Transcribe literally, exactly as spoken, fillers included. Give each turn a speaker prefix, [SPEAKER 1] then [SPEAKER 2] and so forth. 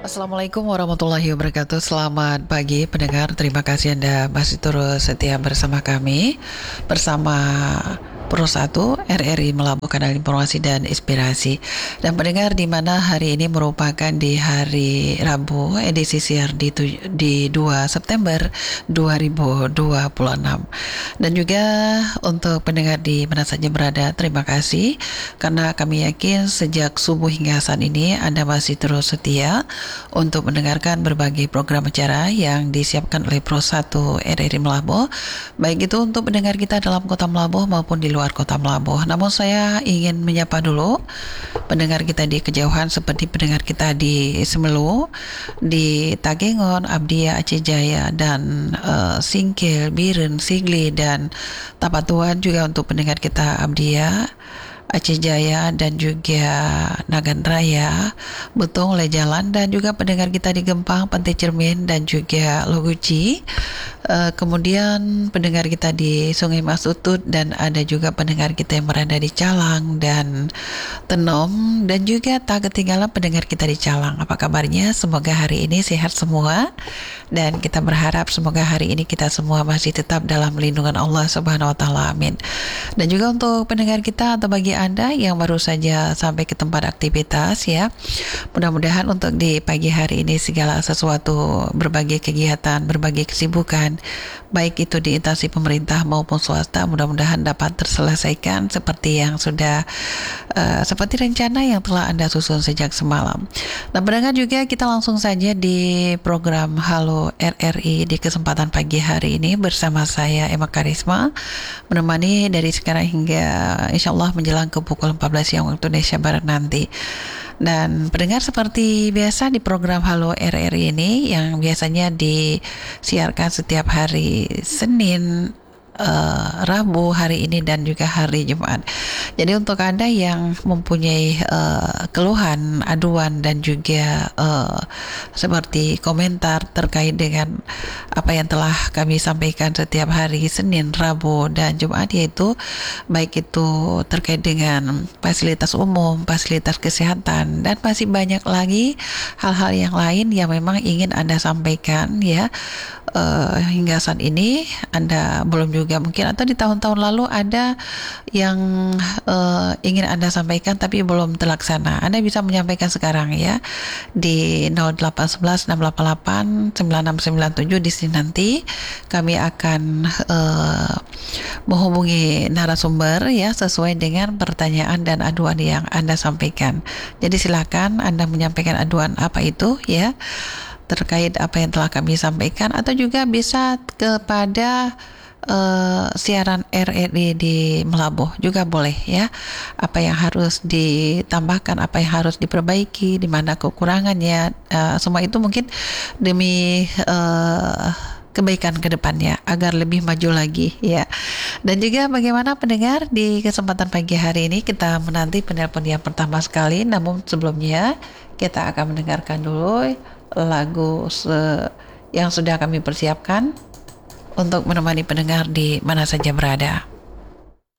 [SPEAKER 1] Assalamualaikum warahmatullahi wabarakatuh. Selamat pagi pendengar. Terima kasih Anda masih terus setia bersama kami, bersama Pro satu R R I Melabuh, Kanal Informasi dan Inspirasi. Dan pendengar, di mana hari ini merupakan di hari Rabu, edisi siar di, tu- di dua September dua ribu dua puluh enam. Dan juga untuk pendengar di mana saja berada, terima kasih karena kami yakin sejak subuh hingga saat ini Anda masih terus setia untuk mendengarkan berbagai program acara yang disiapkan oleh Pro satu R R I Melabuh, baik itu untuk pendengar kita dalam kota Melabuh maupun di luar kota Melabuh. Namun saya ingin menyapa dulu pendengar kita di kejauhan, seperti pendengar kita di Semelu, di Tagengon, Abdia, Aceh Jaya, dan uh, Singkil, Biren, Sigli, dan Tapatuan. Juga untuk pendengar kita Abdia, Aceh Jaya, dan juga Nagan Raya, Betung, Lejalan, dan juga pendengar kita di Gempang, Pantai Cermin, dan juga Loguci. Uh, kemudian pendengar kita di Sungai Mas Utut, dan ada juga pendengar kita yang berada di Calang dan Tenom, dan juga tak ketinggalan pendengar kita di Calang. Apa kabarnya? Semoga hari ini sehat semua, dan kita berharap semoga hari ini kita semua masih tetap dalam lindungan Allah Subhanahu wa taala. Amin. Dan juga untuk pendengar kita atau bagi Anda yang baru saja sampai ke tempat aktivitas, ya, mudah-mudahan untuk di pagi hari ini segala sesuatu, berbagai kegiatan, berbagai kesibukan, baik itu di instansi pemerintah maupun swasta, mudah-mudahan dapat terselesaikan seperti yang sudah uh, seperti rencana yang telah Anda susun sejak semalam. Nah, pendengar, juga kita langsung saja di program Halo R R I di kesempatan pagi hari ini bersama saya Emma Karisma, menemani dari sekarang hingga insya Allah menjelang ke pukul empat belas siang waktu Indonesia Barat nanti. Dan pendengar, seperti biasa di program Halo R R I ini yang biasanya disiarkan setiap hari Senin, Uh, Rabu, hari ini, dan juga hari Jumat. Jadi untuk Anda yang mempunyai uh, keluhan, aduan, dan juga uh, seperti komentar terkait dengan apa yang telah kami sampaikan setiap hari Senin, Rabu, dan Jumat, yaitu baik itu terkait dengan fasilitas umum, fasilitas kesehatan, dan masih banyak lagi hal-hal yang lain yang memang ingin Anda sampaikan, ya. Uh, hingga saat ini Anda belum juga mungkin, atau di tahun-tahun lalu ada yang uh, ingin Anda sampaikan tapi belum terlaksana, Anda bisa menyampaikan sekarang, ya, di nol delapan satu satu enam delapan delapan sembilan enam sembilan tujuh. Di sini nanti kami akan uh, menghubungi narasumber, ya, sesuai dengan pertanyaan dan aduan yang Anda sampaikan. Jadi silakan Anda menyampaikan aduan apa itu, ya, terkait apa yang telah kami sampaikan, atau juga bisa kepada uh, siaran R R I di Melabuh juga boleh, ya. Apa yang harus ditambahkan, apa yang harus diperbaiki, di mana kekurangannya, uh, semua itu mungkin demi uh, kebaikan ke depannya agar lebih maju lagi, ya. Dan juga bagaimana pendengar, di kesempatan pagi hari ini kita menanti penelpon yang pertama sekali, namun sebelumnya kita akan mendengarkan dulu lagu se- yang sudah kami persiapkan untuk menemani pendengar di mana saja berada.